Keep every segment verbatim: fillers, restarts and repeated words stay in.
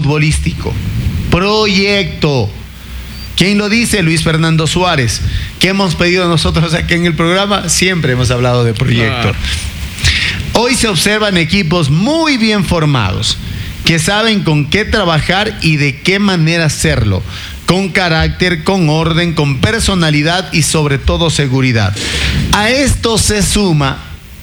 futbolístico. Proyecto. ¿Quién lo dice? Luis Fernando Suárez. ¿Qué hemos pedido nosotros aquí en el programa? Siempre hemos hablado de proyecto. Ah. Hoy se observan equipos muy bien formados, que saben con qué trabajar y de qué manera hacerlo, con carácter, con orden, con personalidad y sobre todo seguridad. A esto se suma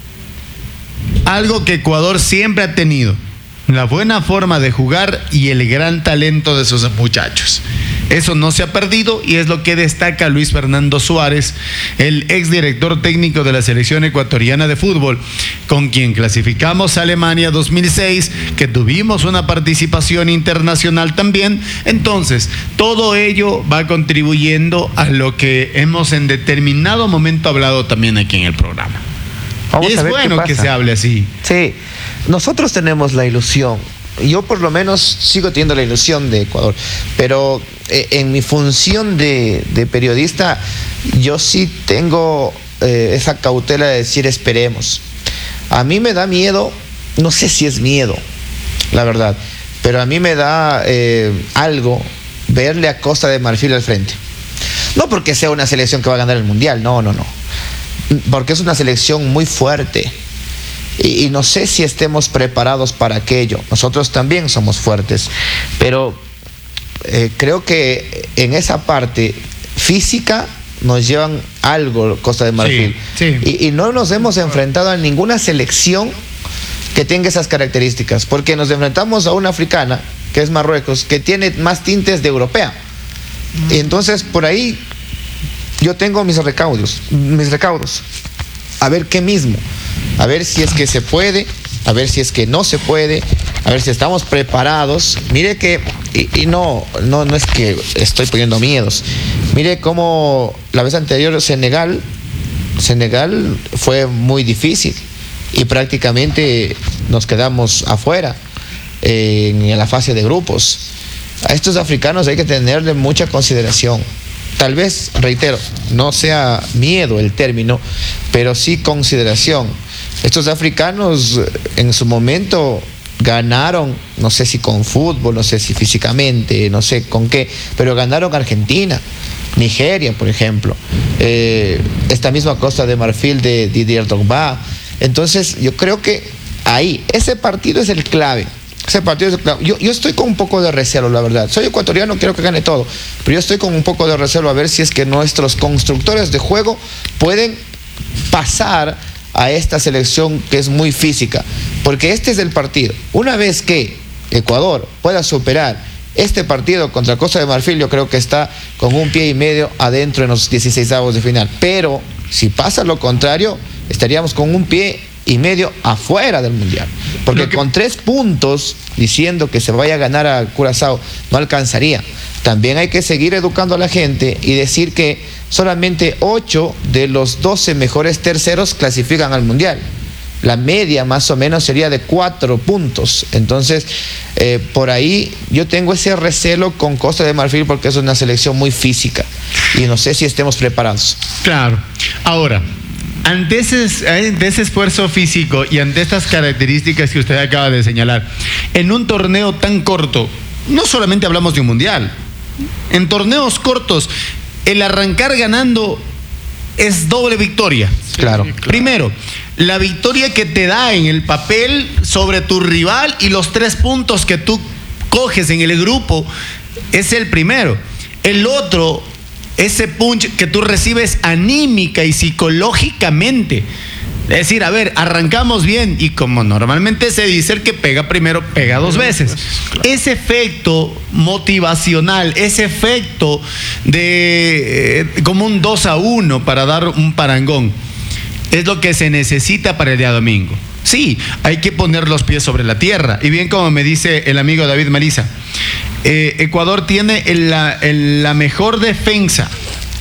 algo que Ecuador siempre ha tenido: la buena forma de jugar y el gran talento de sus muchachos. Eso no se ha perdido y es lo que destaca Luis Fernando Suárez, el exdirector técnico de la selección ecuatoriana de fútbol, con quien clasificamos a Alemania dos mil seis, que tuvimos una participación internacional también. Entonces, todo ello va contribuyendo a lo que hemos en determinado momento hablado también aquí en el programa. Vamos y es a ver bueno que se hable así. Sí, nosotros tenemos la ilusión. Yo por lo menos sigo teniendo la ilusión de Ecuador, pero eh, en mi función de, de periodista, yo sí tengo eh, esa cautela de decir esperemos. A mí me da miedo, no sé si es miedo, la verdad, pero a mí me da eh, algo verle a Costa de Marfil al frente. No porque sea una selección que va a ganar el Mundial, no, no, no. Porque es una selección muy fuerte. Y, y no sé si estemos preparados para aquello. Nosotros también somos fuertes, pero eh, creo que en esa parte física nos llevan algo Costa de Marfil. Sí, sí. Y, y no nos hemos enfrentado a ninguna selección que tenga esas características, porque nos enfrentamos a una africana, que es Marruecos, que tiene más tintes de europea. Mm. Y entonces por ahí yo tengo mis recaudos, mis recaudos. A ver qué mismo. A ver si es que se puede, a ver si es que no se puede, a ver si estamos preparados. Mire que, y, y no, no, no es que estoy poniendo miedos. Mire cómo la vez anterior Senegal, Senegal fue muy difícil y prácticamente nos quedamos afuera eh, en la fase de grupos. A estos africanos hay que tenerle mucha consideración. Tal vez, reitero, no sea miedo el término, pero sí consideración. Estos africanos en su momento ganaron, no sé si con fútbol, no sé si físicamente, no sé con qué, pero ganaron Argentina, Nigeria, por ejemplo, eh, esta misma Costa de Marfil de Didier Drogba. Entonces yo creo que ahí, ese partido es el clave. Ese partido es el clave. Yo, yo estoy con un poco de recelo, la verdad. Soy ecuatoriano, quiero que gane todo, pero yo estoy con un poco de recelo a ver si es que nuestros constructores de juego pueden pasar a esta selección que es muy física, porque este es el partido. Una vez que Ecuador pueda superar este partido contra Costa de Marfil, yo creo que está con un pie y medio adentro en los dieciseisavos de final. Pero si pasa lo contrario, estaríamos con un pie y medio afuera del Mundial, porque que... con tres puntos diciendo que se vaya a ganar a Curazao no alcanzaría. También hay que seguir educando a la gente y decir que solamente ocho de los doce mejores terceros clasifican al Mundial. La media más o menos sería de cuatro puntos. Entonces, eh, por ahí yo tengo ese recelo con Costa de Marfil, porque es una selección muy física y no sé si estemos preparados. Claro. Ahora, ante ese, ante ese esfuerzo físico y ante estas características que usted acaba de señalar, en un torneo tan corto, no solamente hablamos de un Mundial, en torneos cortos, el arrancar ganando es doble victoria. Claro, claro. Primero, la victoria que te da en el papel sobre tu rival y los tres puntos que tú coges en el grupo es el primero. El otro, ese punch que tú recibes anímica y psicológicamente. Es decir, a ver, arrancamos bien y como normalmente se dice, el que pega primero pega dos veces. Ese efecto motivacional, ese efecto de eh, como un dos a uno para dar un parangón, es lo que se necesita para el día domingo. Sí, hay que poner los pies sobre la tierra. Y bien como me dice el amigo David Mariza, eh, Ecuador tiene el, la, el, la mejor defensa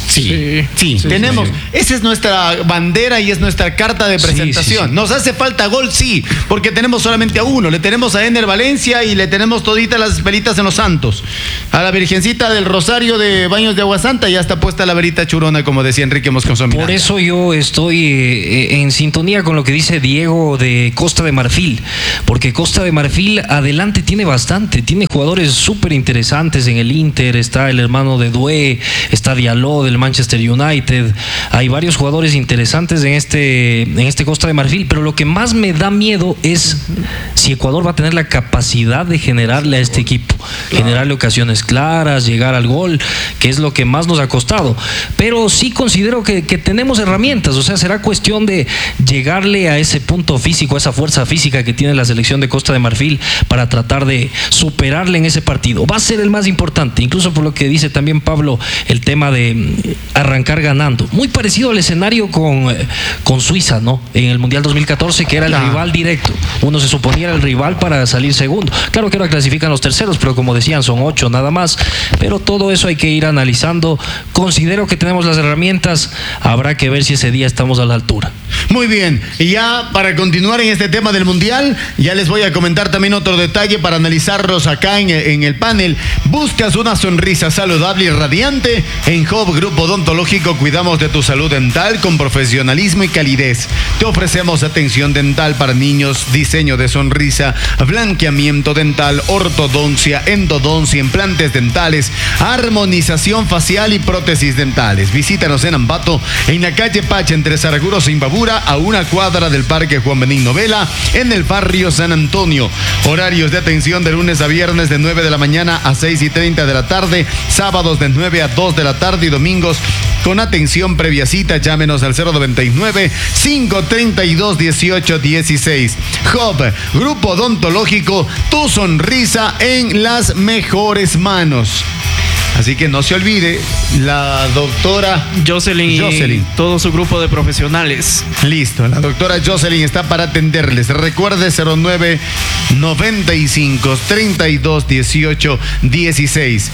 Sí, sí, sí, sí tenemos. Sí. Esa es nuestra bandera y es nuestra carta de presentación. Sí, sí, sí. ¿Nos hace falta gol? Sí, porque tenemos solamente a uno. Le tenemos a Ener Valencia y le tenemos toditas las velitas en los santos. A la Virgencita del Rosario de Baños de Agua Santa ya está puesta la verita churona, como decía Enrique Moscoso. Por eso yo estoy eh, en sintonía con lo que dice Diego de Costa de Marfil, porque Costa de Marfil adelante tiene bastante, tiene jugadores súper interesantes en el Inter, está el hermano de Doué, está Diallo del Manchester United, hay varios jugadores interesantes en este, en este Costa de Marfil, pero lo que más me da miedo es si Ecuador va a tener la capacidad de generarle a este equipo, generarle ocasiones claras, llegar al gol, que es lo que más nos ha costado, pero sí considero que, que tenemos herramientas, o sea, será cuestión de llegarle a ese punto físico, a esa fuerza física que tiene la selección de Costa de Marfil para tratar de superarle en ese partido. Va a ser el más importante, incluso por lo que dice también Pablo, el tema de arrancar ganando. Muy parecido al escenario con, con Suiza, ¿no? En el Mundial dos mil catorce, que era el claro. rival directo. Uno se suponía era el rival para salir segundo. Claro que ahora clasifican los terceros, pero como decían, son ocho nada más. Pero todo eso hay que ir analizando. Considero que tenemos las herramientas. Habrá que ver si ese día estamos a la altura. Muy bien. Y ya para continuar en este tema del Mundial, ya les voy a comentar también otro detalle para analizarlos acá en, en el panel. ¿Buscas una sonrisa saludable y radiante? En Job Grupo Odontológico cuidamos de tu salud dental con profesionalismo y calidez. Te ofrecemos atención dental para niños, diseño de sonrisa, blanqueamiento dental, ortodoncia, endodoncia, implantes dentales, armonización facial y prótesis dentales. Visítanos en Ambato, en la calle Pacha, entre Zaragoza y Imbabura, a una cuadra del Parque Juan Benigno Vela, en el barrio San Antonio. Horarios de atención de lunes a viernes de nueve de la mañana a seis y treinta de la tarde, sábados de nueve a dos de la tarde y domingos con atención previa cita. Llámenos al cero noventa y nueve, cinco treinta y dos, dieciocho dieciséis. Job Grupo Odontológico, tu sonrisa en las mejores manos. Así que no se olvide, la doctora Jocelyn y Jocelyn. todo su grupo de profesionales. Listo, la doctora Jocelyn está para atenderles. Recuerde cero nueve, noventa y cinco, treinta y dos, dieciocho dieciséis.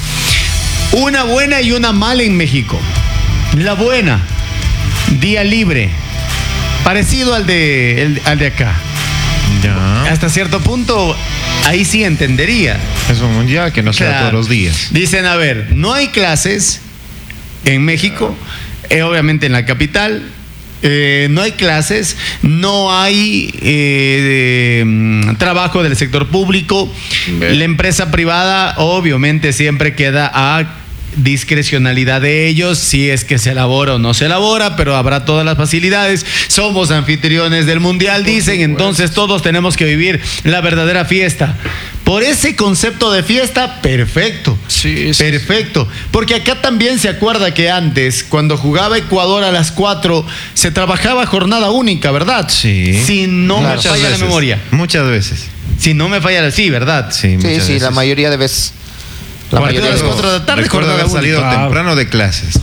Una buena y una mala en México. La buena, día libre, parecido al de, el, al de acá. Ya. Hasta cierto punto, ahí sí entendería. Es un mundial que no sea claro. todos los días. Dicen, a ver, no hay clases en México, eh, obviamente en la capital, eh, no hay clases, no hay eh, de, trabajo del sector público, okay. La empresa privada obviamente siempre queda a discrecionalidad de ellos, si es que se elabora o no se elabora, pero habrá todas las facilidades. Somos anfitriones del mundial, dicen, entonces todos tenemos que vivir la verdadera fiesta. Por ese concepto de fiesta, perfecto. Sí, sí, perfecto. Porque acá también se acuerda que antes, cuando jugaba Ecuador a las cuatro, se trabajaba jornada única, ¿verdad? Sí. Si no claro, me falla veces, la memoria. Muchas veces. Si no me falla la sí, ¿verdad? Sí, sí, sí la mayoría de veces. La mayoría de las cuatro de la tarde. Recuerdo haber salido única. temprano de clases.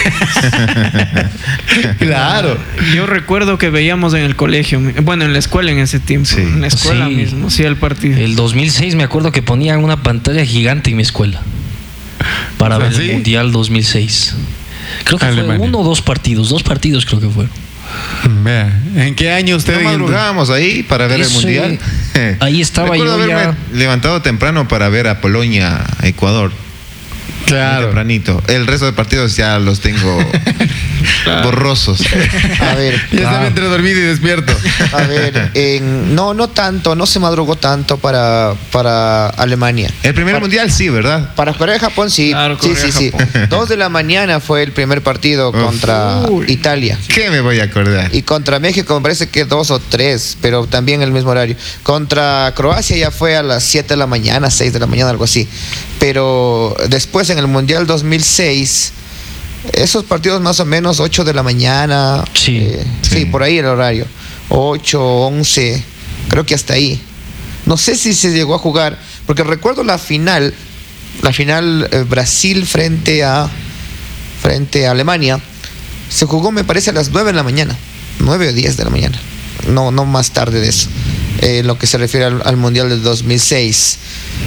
Claro. Yo recuerdo que veíamos en el colegio, bueno, en la escuela en ese tiempo, sí. en la escuela sí. mismo, sí, el partido. El dos mil seis me acuerdo que ponían una pantalla gigante en mi escuela para o sea, ver ¿sí? el Mundial dos mil seis. Creo que Alemania. fue uno o dos partidos, dos partidos creo que fueron. ¿En qué año usted? No madrugábamos ahí para ver Eso, el mundial. Ahí estaba Recuerdo yo haberme ya levantado temprano para ver a Polonia, Ecuador. Claro. Tempranito. El resto de partidos ya los tengo claro. borrosos. A ver. Ya claro. estaba entre dormido y despierto. A ver, en, no, no tanto, no se madrugó tanto para, para Alemania. El primer para, mundial sí, ¿verdad? Para Corea y Japón sí. Claro, sí, sí, sí. Dos de la mañana fue el primer partido Uf. contra Uy. Italia. ¿Qué me voy a acordar? Y contra México me parece que dos o tres, pero también el mismo horario. Contra Croacia ya fue a las siete de la mañana, seis de la mañana, algo así. Pero después en el Mundial dos mil seis, esos partidos más o menos ocho de la mañana. Sí, eh, sí. sí, por ahí el horario. ocho, once, creo que hasta ahí. No sé si se llegó a jugar, porque recuerdo la final, la final eh, Brasil frente a, frente a Alemania, se jugó me parece a las nueve de la mañana, nueve o diez de la mañana. No, no más tarde de eso. Eh, lo que se refiere al, al Mundial del dos mil seis.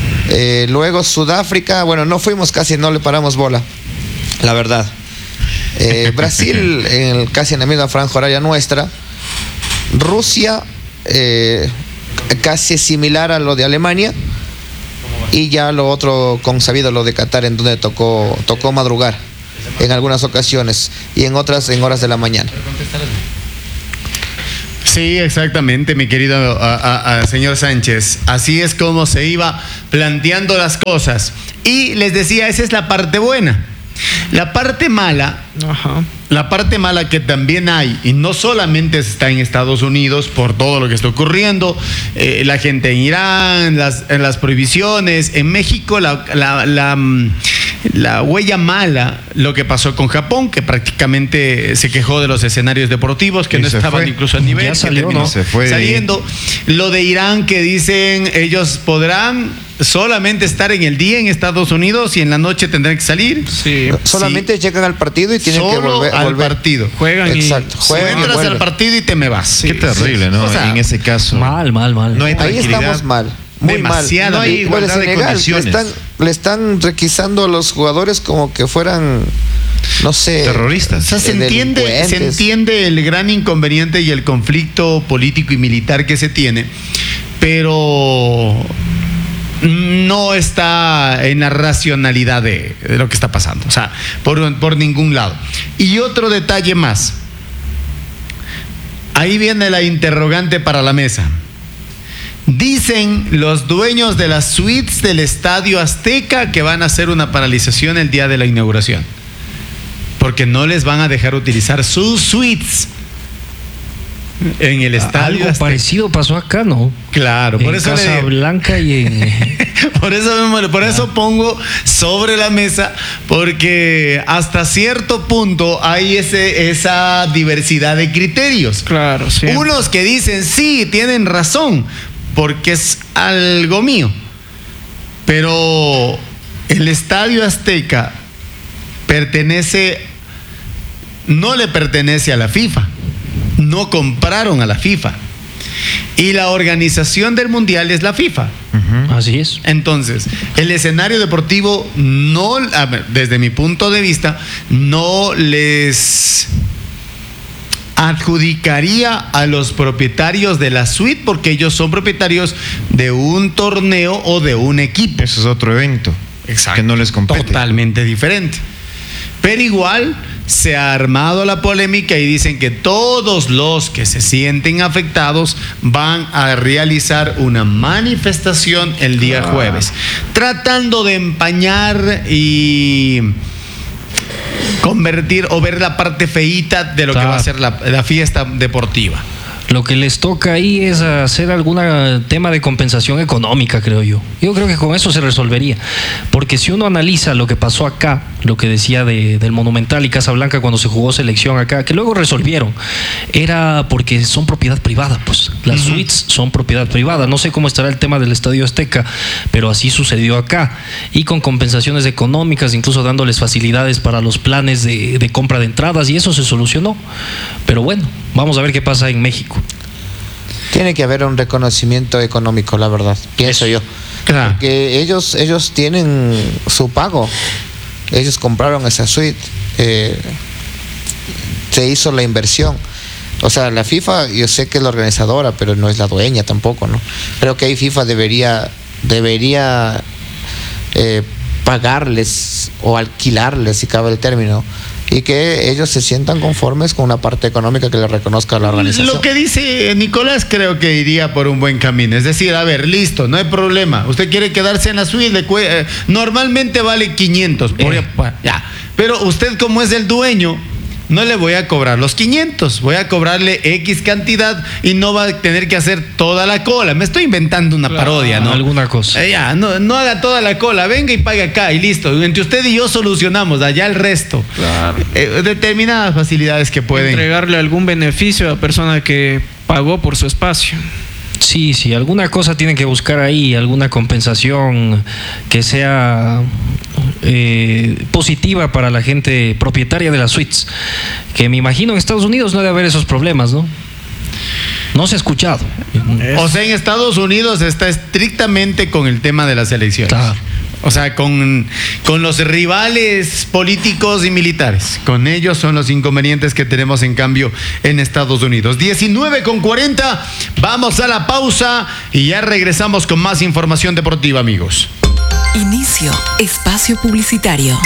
Eh, luego Sudáfrica, bueno, no fuimos casi, no le paramos bola, la verdad. Eh, Brasil, en, casi en la misma franja horaria nuestra. Rusia, eh, casi similar a lo de Alemania. Y ya lo otro consabido, lo de Qatar, en donde tocó, tocó madrugar en algunas ocasiones y en otras en horas de la mañana. Sí, exactamente, mi querido a, a, a señor Sánchez. Así es como se iba planteando las cosas. Y les decía, esa es la parte buena. La parte mala, Ajá. la parte mala que también hay, y no solamente está en Estados Unidos por todo lo que está ocurriendo, eh, la gente en Irán, las, en las prohibiciones, en México la, la, la, la huella mala, lo que pasó con Japón, que prácticamente se quejó de los escenarios deportivos, que y no estaban fue. incluso a nivel, ya salió, que ¿no? se fue saliendo. Lo de Irán, que dicen ellos podrán solamente estar en el día en Estados Unidos y en la noche tendrán que salir. Sí. Solamente sí. llegan al partido y tienen Solo que volver. al volver. partido. Juegan Exacto. y Juegan si entras y al partido y te me vas. Qué terrible, ¿no? O sea, en ese caso. Mal, mal, mal. No hay Ahí tranquilidad. estamos mal. Muy Demasiada. mal. No hay Igual igualdad de Senegal, le condiciones. están, le están requisando a los jugadores como que fueran, no sé, terroristas. O sea, se Eh, entiende, se delincuentes. entiende el gran inconveniente y el conflicto político y militar que se tiene, pero no está en la racionalidad de, de lo que está pasando, o sea, por, por ningún lado. Y otro detalle más, ahí viene la interrogante para la mesa. Dicen los dueños de las suites del Estadio Azteca que van a hacer una paralización el día de la inauguración, porque no les van a dejar utilizar sus suites en el Estadio Algo Azteca. parecido pasó acá, ¿no? Claro, por en eso le- Casablanca y en... Por eso, por eso pongo sobre la mesa, porque hasta cierto punto hay ese, esa diversidad de criterios. Claro, sí. Unos que dicen, sí, tienen razón, porque es algo mío. Pero el Estadio Azteca pertenece, no le pertenece a la FIFA. No compraron a la FIFA. Y la organización del Mundial es la FIFA. Así es. Entonces, el escenario deportivo no, a ver, desde mi punto de vista, no les adjudicaría a los propietarios de la suite, porque ellos son propietarios de un torneo o de un equipo. Eso es otro evento. Exacto. Que no les compete. Totalmente diferente. Pero igual se ha armado la polémica y dicen que todos los que se sienten afectados van a realizar una manifestación el día Ah. jueves, tratando de empañar y convertir o ver la parte feíta de lo Claro. que va a ser la, la fiesta deportiva. Lo que les toca ahí es hacer algún tema de compensación económica, creo yo. Yo creo que con eso se resolvería. Porque si uno analiza lo que pasó acá, lo que decía de, del Monumental y Casablanca cuando se jugó selección acá, que luego resolvieron, era porque son propiedad privada, pues. Las uh-huh. suites son propiedad privada. No sé cómo estará el tema del Estadio Azteca, pero así sucedió acá. Y con compensaciones económicas, incluso dándoles facilidades para los planes de, de compra de entradas, y eso se solucionó. Pero bueno, vamos a ver qué pasa en México. Tiene que haber un reconocimiento económico, la verdad, pienso yo. Claro. Porque ellos, ellos tienen su pago. Ellos compraron esa suite. Eh, se hizo la inversión. O sea, la FIFA, yo sé que es la organizadora, pero no es la dueña tampoco, ¿no? Creo que ahí FIFA debería, debería eh, pagarles o alquilarles, si cabe el término, y que ellos se sientan conformes con una parte económica que le reconozca a la organización. Lo que dice Nicolás creo que iría por un buen camino. Es decir, a ver, listo, no hay problema. Usted quiere quedarse en la suite, le cue- eh, normalmente vale quinientos. Por, Eh. ya. Pero usted, como es el dueño, no le voy a cobrar los quinientos. Voy a cobrarle X cantidad y no va a tener que hacer toda la cola. Me estoy inventando una Claro, parodia, ¿no? alguna cosa. Eh, ya, no, no haga toda la cola. Venga y pague acá y listo. Entre usted y yo solucionamos. Allá el resto. Claro. Eh, determinadas facilidades que pueden. Entregarle algún beneficio a la persona que pagó por su espacio. Sí, sí, alguna cosa tienen que buscar ahí, alguna compensación que sea eh, positiva para la gente propietaria de las suites, que me imagino en Estados Unidos no debe haber esos problemas, ¿no? No se ha escuchado. O sea, en Estados Unidos está estrictamente con el tema de las elecciones. Claro. O sea, con, con los rivales políticos y militares. Con ellos son los inconvenientes que tenemos en cambio en Estados Unidos. diecinueve con cuarenta, vamos a la pausa y ya regresamos con más información deportiva, amigos. Inicio espacio publicitario.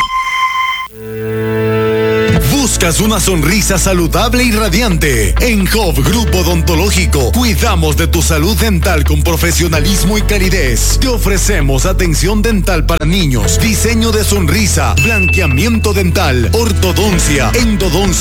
¿Buscas una sonrisa saludable y radiante? En Job Grupo Odontológico cuidamos de tu salud dental con profesionalismo y calidez. Te ofrecemos atención dental para niños, diseño de sonrisa, blanqueamiento dental, ortodoncia, endodoncia